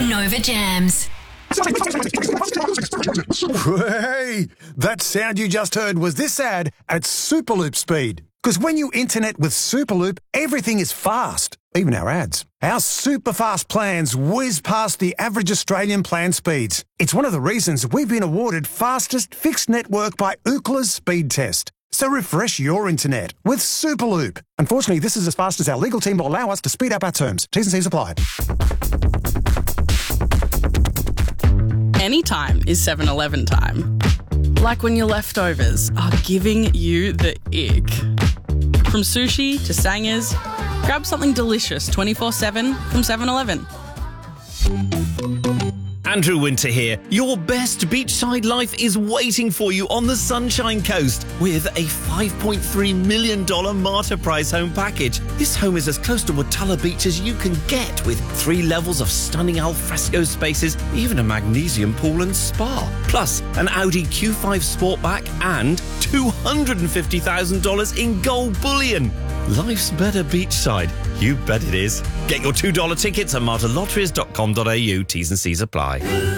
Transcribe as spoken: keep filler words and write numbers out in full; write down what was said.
Nova Jams. Hey, that sound you just heard was this ad at Superloop speed. Because when you internet with Superloop, everything is fast, even our ads. Our super fast plans whiz past the average Australian plan speeds. It's one of the reasons we've been awarded fastest fixed network by Ookla's speed test. So refresh your internet with Superloop. Unfortunately, this is as fast as our legal team will allow us to speed up our terms. T's and C's apply. Anytime is seven eleven time. Like when your leftovers are giving you the ick. From sushi to sangers, grab something delicious twenty-four seven from seven eleven. Andrew Winter here. Your best beachside life is waiting for you on the Sunshine Coast with a five point three million dollars Martyr Prize home package. This home is as close to Watala Beach as you can get, with three levels of stunning alfresco spaces, even a magnesium pool and spa. Plus, an Audi Q five Sportback and two hundred fifty thousand dollars in gold bullion. Life's better beachside. You bet it is. Get your two dollar tickets at martyr lotteries dot com dot a u. T's and C's apply.